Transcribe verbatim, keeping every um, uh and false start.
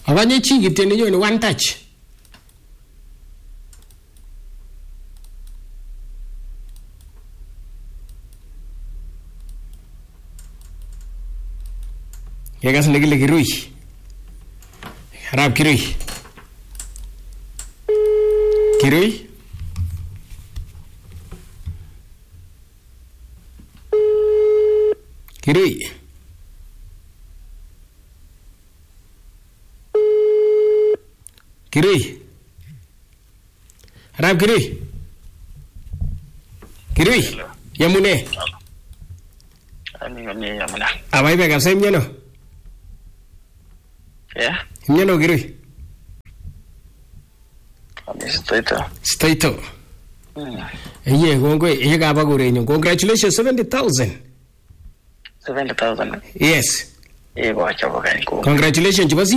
Akanye chi kityo nenyone one touch. Yekas nekile Kirui. Arap Kirui. Kirui. Kirui. Kirui. Arap Kirui. Kirui. Yamune. Ani ngani yamuna. Abaibe kabisa imyano. Yeah. Imyano Kirui. Ami staito. Staito. Mm. Iye kongoi iye kaba korenyu. Congratulations seventy thousand. seventy thousand. Yes. Eh, bacha bakani ko. Congratulations.